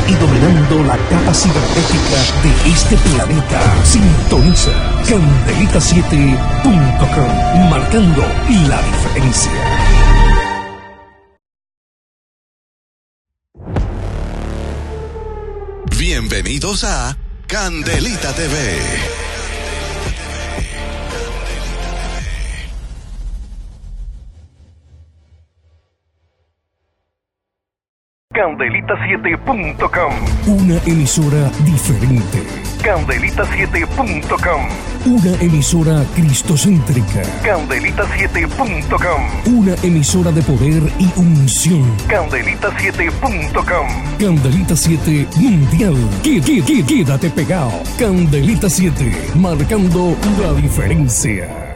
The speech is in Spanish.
y dominando la capa cibernética de este planeta. Sintoniza Candelita7.com, marcando la diferencia. Bienvenidos a Candelita TV. Candelita7.com, una emisora diferente. Candelita7.com, una emisora cristocéntrica. Candelita7.com, una emisora de poder y unción. Candelita7.com, Candelita 7 Mundial. Quédate pegado. Candelita 7, marcando la diferencia.